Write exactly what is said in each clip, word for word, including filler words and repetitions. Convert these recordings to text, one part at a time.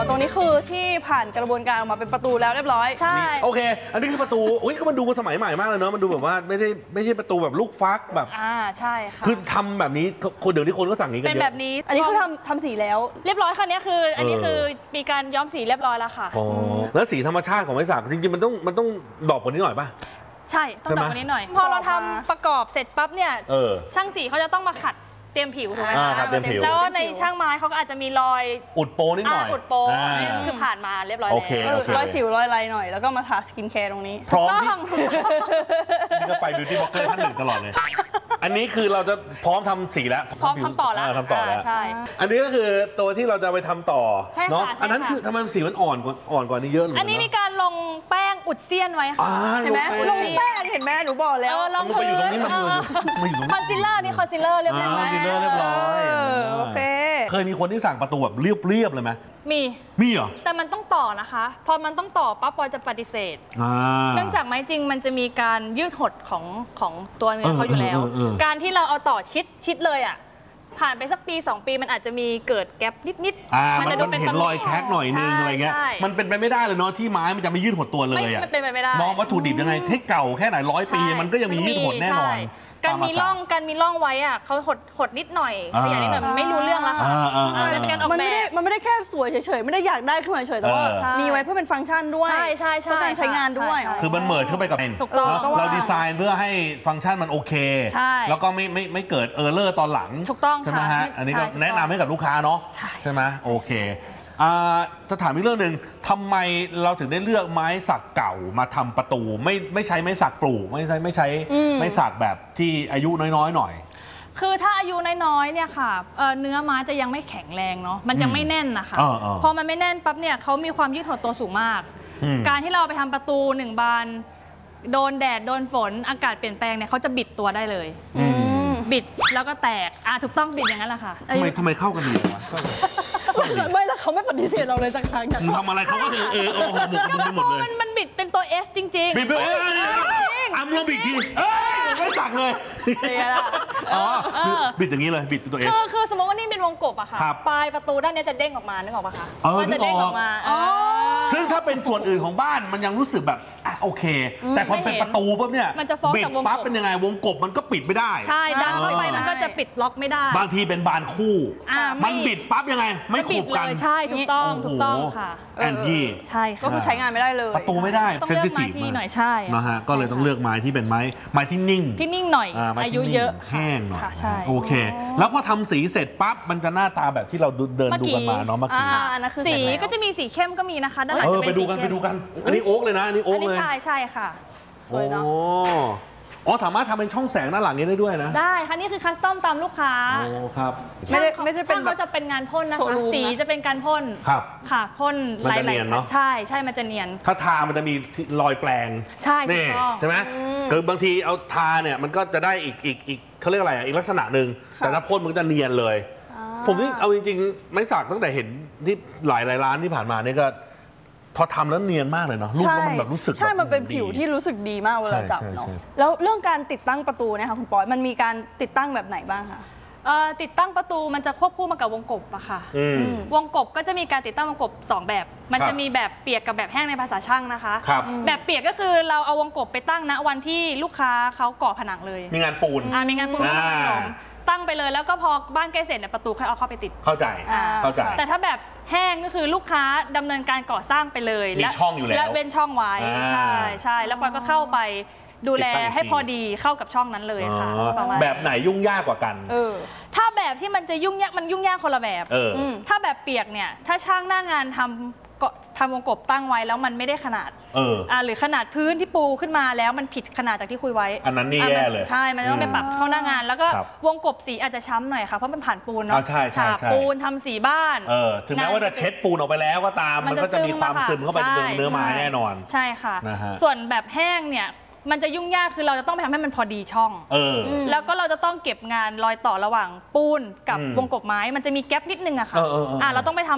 ตรงนี้คือที่ผ่านกระบวนการออกมาเป็นประตูแล้วเรียบร้อยใช่โอเคอันนี้คือประตูอุ้ยก็มันดูสมัยใหม่มากเลยเนาะมันดูแบบว่าไม่ได้ไม่ใช่ประตูแบบลูกฟักแบบอ่าใช่ค่ะคือทำแบบนี้คนเดี๋ยวนี้คนก็สั่งนี้กันเยอะเป็นแบบนี้อันนี้คือทำทำสีแล้วเรียบร้อยคันนี้คืออันนี้คือมีการย้อมสีเรียบร้อยแล้วค่ะอ๋อแล้วสีธรรมชาติของไม้สักจริงๆมันต้องมันต้องดอกกว่านี้หน่อยป่ะใช่ต้องดอกกว่านี้หน่อยพอเราทำประกอบเสร็จปั๊บเนี่ยช่างสีเขาจะต้องมาขัดเตรียมผิวถูกไหมคะแล้วในช่างไม้เขาก็อาจจะมีรอยอุดโปนิดหน่อยอุดโปคือผ่านมาเรียบร้อยแล้วรอยสิวรอยอะไรหน่อยแล้วก็มาทาสกินแคร์ตรงนี้พร้อมนี่ก็ไปบิวตี้บล็อกเกอร์ท่านหนึ่งตลอดเลยอันนี้คือเราจะพร้อมทำสีแล้วพร้อมทำต่อแล้วทำต่อแล้วใช่อันนี้ก็คือตัวที่เราจะไปทำต่อเนาะอันนั้นคือทำไมสีมันอ่อนกว่าอ่อนกว่านี้เยอะเลยอันนี้มีการลงแป้งอุดเซียนไว้ค่ะเห็นไหมลงแป้งเห็นไหมหนูบอกแล้วมันไปอยู่ตรงนี้มันมาอยู่ตรงนี้คอนซีลเลอร์นี่คอนซีลเลอร์เรียบร้อยคอนซีลเลอร์เรียบร้อยโอเคเคยมีคนที่สั่งประตูแบบเรียบๆเลยไหมมีมีเหรอแต่มันต้องต่อนะคะพอมันต้องต่อปั๊บปอยจะปฏิเสธเนื่องจากไม้จริงมันจะมีการยืดหดของของตัวเนื้อเขาอยู่แล้วการที่เราเอาต่อชิดชิดเลยอ่ะผ่านไปสักปีสองปีมันอาจจะมีเกิดแกลบนิดๆมันจะดูเป็นเห็นรอยแคกหน่อยนึงอะไรเงี้ยมันเป็นไปไม่ได้เลยเนาะที่ไม้มันจะไม่ยืดหดตัวเลยอ่ะไม่เป็นไปไม่ได้มองวัตถุดิบยังไงเทคเก่าแค่ไหนร้อยปีมันก็ยังมียืดหดแน่นอนการมีร่องการมีร่องไว้อ่ะเขาหดหดนิดหน่อยขยายนิดหน่อยมันไม่รู้เรื่องแล้วค่ะเป็นการออกแบบมันไม่ได้มันไม่ได้แค่สวยเฉยๆไม่ได้อยากได้ขึ้นมาเฉยแต่ว่ามีไว้เพื่อเป็นฟังก์ชันด้วยใช่ใช่ใช่ใช้งานด้วยคือมันเมิร์จเข้าไปกับเราดีไซน์เพื่อให้ฟังก์ชันมันโอเคแล้วก็ไม่ไม่ไม่เกิดเออร์เลอร์ตอนหลังถูกต้องใช่ไหมฮะอันนี้ก็แนะนำให้กับลูกค้าเนาะใช่ไหมโอเคจะถามอีกเรื่องหนึ่งทำไมเราถึงได้เลือกไม้สักเก่ามาทำประตูไม่ไม่ใช้ไม้สักปลูกไม่ใช่ไม่ใช้ไม้สักแบบที่อายุน้อยๆหน่อยคือถ้าอายุน้อยๆเนี่ยค่ะเนื้อไม้จะยังไม่แข็งแรงเนาะมันจะไม่แน่นนะคะพอมันไม่แน่นปั๊บเนี่ยเขามีความยืดหดตัวสูงมากการที่เราไปทำประตูหนึ่งบานโดนแดดโดนฝนอากาศเปลี่ยนแปลงเนี่ยเขาจะบิดตัวได้เลยบิดแล้วก็แตกอ่ะถูกต้องบิดอย่างนั้นแหละค่ะทำไมทำไมเข้ากันดีวะไม่แล้วเขาไม่ปฏิเสธเราเลยสักครั้งทำอะไรเขาก็คือเออโอ้โหหมกมันหมดเลยมันบิดเป็นตัว S จริงๆบิดเป็นเอออ้ำลงบิดทีไม่สักเลยอ๋อบิดอย่างนี้เลยบิดตัว S คือคือสมมติว่านี่เป็นวงกบอะค่ะปลายประตูด้านนี้จะเด้งออกมานึกออกปะคะมันจะเด้งออกมาซึ่งถ้าเป็นส่วนอื่นของบ้านมันยังรู้สึกแบบโอเคแต่พอเป็นประตูปุ๊บเนี่ยมันจะฟ้องกับวงกบปั๊บเป็นยังไงวงกบมันก็ปิดไม่ได้ใช่ดันเข้าไปมันก็จะปิดล็อกไม่ได้บางทีเป็นบานคู่มันบิดปั๊บยังไงไม่ขบกันใช่ถูกต้องถูกต้องค่ะแอนยี่ใช่ก็คือใช้งานไม่ได้เลยประตูไม่ได้ต้องเลือกไม้ที่หน่อยใช่นะฮะก็เลยต้องเลือกไม้ที่เป็นไม้ไม้ที่นิ่งที่นิ่งหน่อยอายุเยอะแห้งหน่อยโอเคแล้วพอทำสีเสร็จปั๊บมันจะหน้าตาแบบที่เราเดินดูกันมาเนาะเมื่อกี้สีก็จะมีสีเข้มก็มีนะคะด้านหลังจะเป็นสีเข้มไปดูกันไปดูกันอันนี้โอ๊กเลยนะอันนี้โอ๊กเลยใช่ใช่ค่ะสวยเนาะอ๋อสามารถทำเป็นช่องแสงด้านหลังนี้ได้ด้วยนะได้ค่ะนี่คือคัสตอมตามลูกค้าโอ้ครับไม่ได้ไม่ได้เป็นเขาจะเป็นงานพ่นนะคะสีจะเป็นการพ่นครับค่ะพ่นหลายๆใช่ใช่มันจะเนียนถ้าทามันจะมีรอยแปลงใช่ถูกต้องใช่ไหมคือบางทีเอาทาเนี่ยมันก็จะได้อีกอีกอีกเขาเรียกอะไรอีกลักษณะหนึ่งแต่ถ้าพ่นมันจะเนียนเลยผมนี่เอาจริงๆไม่สักตั้งแต่เห็นที่หลายหลายร้านที่ผ่านมานี่ก็พอทำแล้วเนียนมากเลยเนาะรูปแล้วมันแบบรู้สึกใช่มันเป็นผิวที่รู้สึกดีมากเวลาจับเนาะแล้วเรื่องการติดตั้งประตูเนี่ยค่ะคุณปอยมันมีการติดตั้งแบบไหนบ้างคะติดตั้งประตูมันจะควบคู่มากับวงกบอะค่ะวงกบก็จะมีการติดตั้งวงกบสองแบบมันจะมีแบบเปียกกับแบบแห้งในภาษาช่างนะคะแบบเปียกก็คือเราเอาวงกบไปตั้งณวันที่ลูกค้าเขาก่อผนังเลยมีงานปูนมีงานปูนตั้งไปเลยแล้วก็พอบ้านใกล้เสร็จเนี่ยประตูค่อยเอาเข้าไปติดเข้าใจเข้าใจแต่ถ้าแบบแห้งก็คือลูกค้าดำเนินการก่อสร้างไปเลยมีช่องอยู่แล้วและเว้นช่องไว้ใช่ใช่แล้วปอยก็เข้าไปดูแลให้พอดีเข้ากับช่องนั้นเลยค่ะแบบไหนยุ่งยากกว่ากันถ้าแบบที่มันจะยุ่งยากมันยุ่งยากคนละแบบถ้าแบบเปียกเนี่ยถ้าช่างหน้างานทำทำวงกบตั้งไว้แล้วมันไม่ได้ขนาดเอออ่าหรือขนาดพื้นที่ปูขึ้นมาแล้วมันผิดขนาดจากที่คุยไว้อันนั้นนี่แย่เลยใช่มันต้องไปปรับเข้าหน้างานแล้วก็วงกบสีอาจจะช้ำหน่อยค่ะเพราะมันผ่านปูนเนาะใช่ใช่ใช่ปูนทำสีบ้านเออถึงแม้ว่าจะเช็ดปูนออกไปแล้วก็ตามมันก็จะมีความซึมเข้าไปในเนื้อไม้แน่นอนใช่ค่ะส่วนแบบแห้งเนี่ยมันจะยุ่งยากคือเราจะต้องไปทำให้มันพอดีช่องเออแล้วก็เราจะต้องเก็บงานรอยต่อระหว่างปูนกับวงกบไม้มันจะมีแก๊ปนิดนึงอะค่ะอ่าเราต้องไปทำ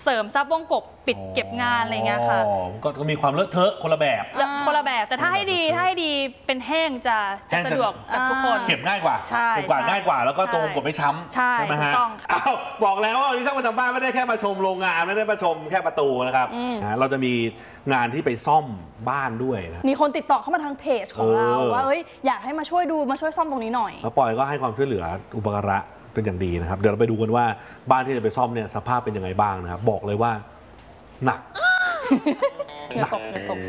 เสริมซับวงกบปิดเก็บงานอะไรเงี้ยค่ะก็มีความเลอะเทอะคนละแบบคนละแบบแต่ถ้าให้ดีถ้าให้ดีเป็นแห้งจะจะสะดวกกับทุกคนเก็บง่ายกว่าเก็บกว่าง่ายกว่าแล้วก็ตรงกบไม่ช้ำใช่ไหมฮะอ้าวบอกแล้วว่าที่ช่างประจำบ้านไม่ได้แค่มาชมโรงงานไม่ได้มาชมแค่ประตูนะครับเราจะมีงานที่ไปซ่อมบ้านด้วยนะมีคนติดต่อเข้ามาทางเพจของเราว่าเอ้ยอยากให้มาช่วยดูมาช่วยซ่อมตรงนี้หน่อยแล้วปอยก็ให้ความช่วยเหลืออุปการะเป็นอย่างดีนะครับเดี๋ยวเราไปดูกันว่าบ้านที่จะไปซ่อมเนี่ยสภาพเป็นยังไงบ้างนะครับบอกเลยว่าหนักอย่าตกอย่าตก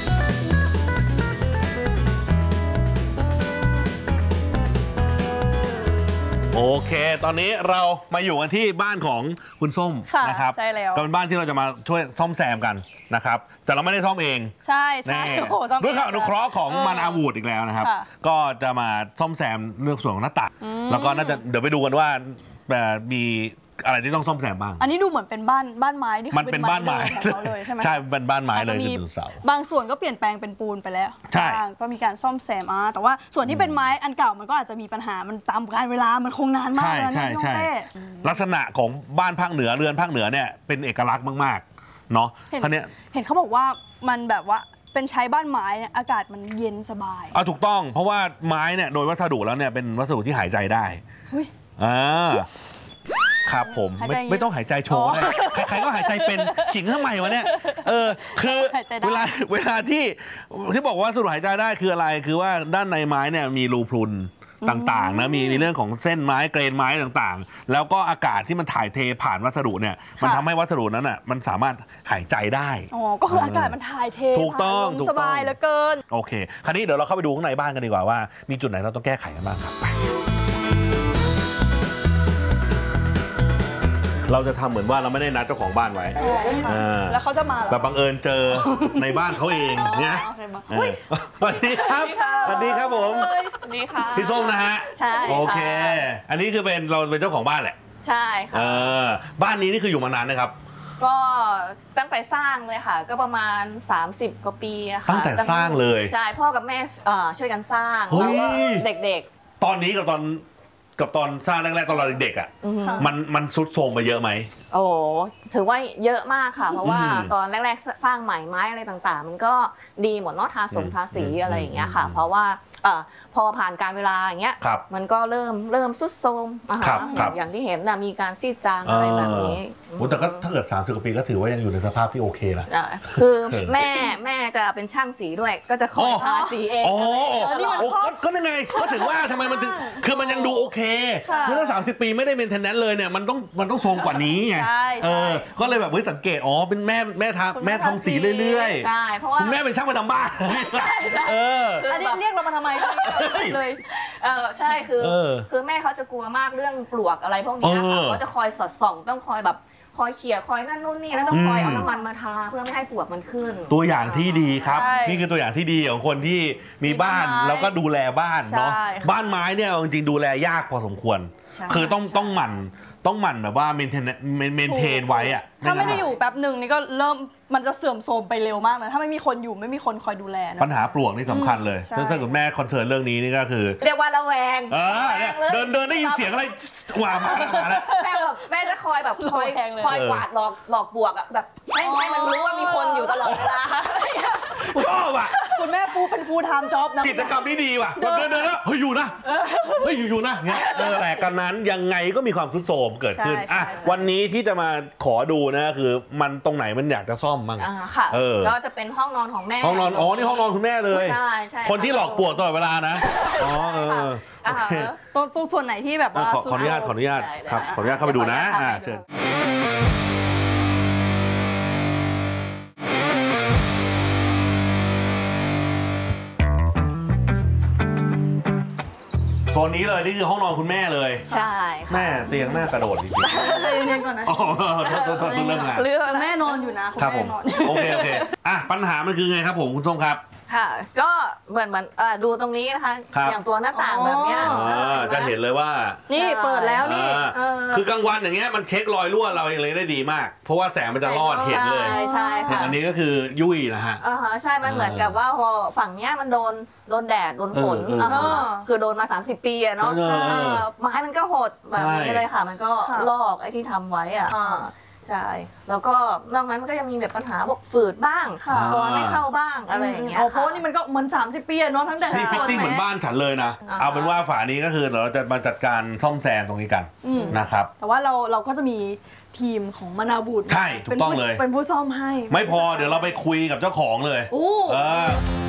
โอเคตอนนี้เรามาอยู่กันที่บ้านของคุณส้มนะครับใช่แล้วก็เป็นบ้านที่เราจะมาช่วยซ่อมแซมกันนะครับแต่เราไม่ได้ซ่อมเองใช่ใช่ด้วยข่าวอนุเคราะห์ของมันอาวูดอีกแล้วนะครับก็จะมาซ่อมแซมเรื่องส่วนของหน้าต่างแล้วก็น่าจะเดี๋ยวไปดูกันว่ามีอะไรที่ต้องซ่อมแซมบ้างอันนี้ดูเหมือนเป็นบ้านบ้านไม้ที่มันเป็นบ้านไม้ของเขาเลยใช่ไหมใช่เป็นบ้านไม้เลยมีบางส่วนก็เปลี่ยนแปลงเป็นปูนไปแล้วใช่ก็มีการซ่อมแซมอ่ะแต่ว่าส่วนที่เป็นไม้อันเก่ามันก็อาจจะมีปัญหามันตามกาลเวลามันคงนานมากแล้วนะน้องเต้ลักษณะของบ้านภาคเหนือเรือนภาคเหนือเนี่ยเป็นเอกลักษณ์มากๆเนาะท่านี้เห็นเขาบอกว่ามันแบบว่าเป็นใช้บ้านไม้เนี่ยอากาศมันเย็นสบายอ่ะถูกต้องเพราะว่าไม้เนี่ยโดยวัสดุแล้วเนี่ยเป็นวัสดุที่หายใจได้อ่าครับผมไม่ไม่ต้องหายใจโชว์เลยใครๆก็หายใจเป็นขิงทำไมวะเนี่ยเออคือเวลาเวลาที่ที่บอกว่าวัสดุหายใจได้คืออะไรคือว่าด้านในไม้เนี่ยมีรูพรุนต่างๆนะมีมีเรื่องของเส้นไม้เกรนไม้ต่างๆแล้วก็อากาศที่มันถ่ายเทผ่านวัสดุเนี่ยมันทำให้วัสดุนั้นอ่ะมันสามารถหายใจได้อ๋อก็คืออากาศมันถ่ายเทถูกต้องสบายเหลือเกินโอเคคราวนี้เดี๋ยวเราเข้าไปดูข้างในบ้านกันดีกว่าว่ามีจุดไหนเราต้องแก้ไขกันบ้างครับเราจะทำเหมือนว่าเราไม่ได้นัดเจ้าของบ้านไว้แล้วเขาจะมาแบบบังเอิญเจอในบ้านเขาเองเนี่ยสวัสดีครับสวัสดีครับผมสวัสดีค่ะพี่ส้มนะฮะใช่โอเคอันนี้คือเป็นเราเป็นเจ้าของบ้านแหละใช่ค่ะบ้านนี้นี่คืออยู่มานานนะครับก็ตั้งแต่สร้างเลยค่ะก็ประมาณสามสิบกว่าปีค่ะตั้งแต่สร้างเลยใช่พ่อกับแม่ช่วยกันสร้างแล้วก็เด็กๆตอนนี้กับตอนกับตอนสร้างแรกๆตอนเราเด็กๆอ่ะมันมันซุดโทรมไปเยอะไหมโอ้ถือว่าเยอะมากค่ะเพราะว่าตอนแรกๆสร้างใหม่ไม้อะไรต่างๆมันก็ดีหมดเนาะทาสงทาสีอะไรอย่างเงี้ยค่ะเพราะว่าพอผ่านการเวลาอย่างเงี้ยมันก็เริ่มเริ่มซุดโทรมอย่างที่เห็นนะมีการซีดจางอะไรแบบนี้แต่ก็ถ้าเกิดสามสิบกว่าปีก็ถือว่ายังอยู่ในสภาพที่โอเคนะคือแม่แม่จะเป็นช่างสีด้วยก็จะคอยทาสีเองอ๋อนี่มันก็ยังไงก็ถึงว่าทำไมมันถึงคือมันยังดูโอเคคือถ้าสามสิบปีไม่ได้เมนเทนแนนซ์เลยเนี่ยมันต้องมันต้องทรงกว่านี้ไงเออก็เลยแบบเฮ้ยสังเกตอ๋อเป็นแม่แม่ทำแม่ทำสีเรื่อยๆใช่เพราะว่าคุณแม่เป็นช่างประจำบ้านเอออันนี้เรียกเรามาทำไมเลยเออใช่คือคือแม่เขาจะกลัวมากเรื่องปลวกอะไรพวกนี้ค่ะเขาจะคอยสอดส่องต้องคอยแบบคอยเขี่ยคอยนั่นนู่นนี่แล้วต้องคอยเอาน้ำมันมาทาเพื่อไม่ให้ปลวกมันขึ้นตัวอย่างที่ดีครับนี่คือตัวอย่างที่ดีของคนที่มีบ้านแล้วก็ดูแลบ้านเนาะบ้านไม้เนี่ยจริงๆดูแลยากพอสมควรคือต้องต้องหมั่นต้องหมั่นแบบว่าเมนเทนเมนเทนไว้อะถ้าไม่ได้อยู่แป๊บหนึ่งนี่ก็เริ่มมันจะเสื่อมโทรมไปเร็วมากเลยถ้าไม่มีคนอยู่ไม่มีคนคอยดูแลนะปัญหาปลวกนี่สำคัญเลยถ้าเกิดแม่คอนเซิร์นเรื่องนี้นี่ก็คือเรียกว่าระแวงเออเดินเดินได้ยินเสียงอะไรว่ามาแล้วแม่แบบแม่จะคอยแบบคอยคอยกวาดหลอกหลอกปลวกอะแบบให้ให้มันรู้ว่ามีคนอยู่ตลอดเวลาชอบอ่ะคุณแม่ฟูเป็นฟูลไทม์จ็อบนะกิจกรรมนี้ดีว่ะเดินเดินแล้วเฮ้ยอยู่นะเฮ้ยอยู่อยู่นะเนี่ยแต่กันนั้นยังไงก็มีความทรุดโทรมเกิดขึ้นอ่ะวันนี้ที่จะมาขอดูนะคือมันตรงไหนมันอยากจะซ่อมบ้างค่ะก็จะเป็นห้องนอนของแม่ห้องนอนอ๋อนี่ห้องนอนคุณแม่เลยใช่ใช่คนที่หลอกปวดตลอดเวลานะอ๋อเออตรงตรงส่วนไหนที่แบบว่าขออนุญาตขออนุญาตครับขออนุญาตเข้าไปดูนะอ่าเชิญโซนนี้เลยนี่คือห้องนอนคุณแม่เลยใช่แม่เตียงหน้ากระโดดจริงๆใจเย็นก่อนนะอ๋อโทษโทษเริ่มงานเรื่องแม่นอนอยู่นะครับผมโอเคโอเคอ่ะปัญหามันคือไงครับผมคุณส้มครับค่ะก็เหมือนมันดูตรงนี้นะคะอย่างตัวหน้าต่างแบบนี้จะเห็นเลยว่านี่เปิดแล้วนี่คือกลางวันอย่างเงี้ยมันเช็ครอยรั่วเราเองเลยได้ดีมากเพราะว่าแสงมันจะรอดเห็นเลยใช่ค่ะอันนี้ก็คือยุ่ยนะฮะอ่าฮะใช่มันเหมือนกับว่าพอฝั่งเนี้ยมันโดนโดนแดดโดนฝนคือโดนมาสามสิบปีอะเนาะไม้มันก็หดแบบนี้เลยค่ะมันก็ลอกไอ้ที่ทำไว้อะใช่แล้วก็นอกนั้นก็ยังมีแบบปัญหาพวกฝืดบ้างกรไม่เข้าบ้างอะไรอย่างเงี้ยเพราะว่านี่มันก็เหมือนสามสิบปีอะเนาะทั้งแต่นี่ฟิตติ้งเหมือนบ้านฉันเลยนะเอาเป็นว่าฝานี้ก็คือเราจะมาจัดการซ่อมแซมตรงนี้กันนะครับแต่ว่าเราเราก็จะมีทีมของมะนาวบูดใช่ถูกต้องเลยเป็นผู้ซ่อมให้ไม่พอเดี๋ยวเราไปคุยกับเจ้าของเลยโอ้เออ